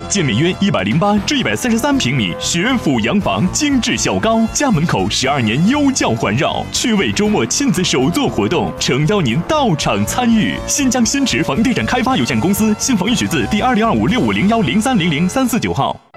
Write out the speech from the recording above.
建面约108至133平米学府洋房，精致小高，家门口12年优教环绕，趣味周末亲子手作活动，诚邀您到场参与。新疆新驰房地产开发有限公司新房预取自第2025650103003499号。